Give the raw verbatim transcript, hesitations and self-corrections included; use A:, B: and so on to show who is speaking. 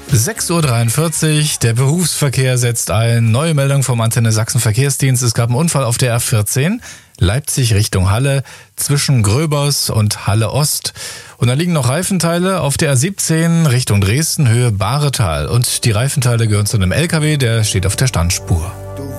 A: sechs Uhr dreiundvierzig, der Berufsverkehr setzt ein. Neue Meldung vom Antenne Sachsen Verkehrsdienst. Es gab einen Unfall auf der R vierzehn, Leipzig Richtung Halle, zwischen Gröbers und Halle Ost. Und da liegen noch Reifenteile auf der R siebzehn Richtung Dresden, Höhe Bahretal. Und die Reifenteile gehören zu einem L K W, der steht auf der Standspur.